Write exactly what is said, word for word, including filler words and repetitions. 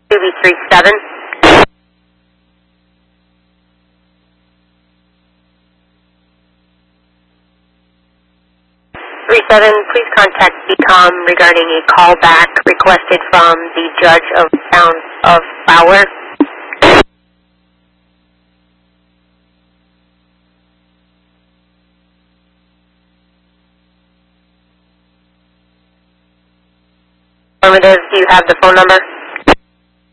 two B three seven. three seven, please contact B COM regarding a callback requested from the judge of town of Fowler. Affirmative, do you have the phone number?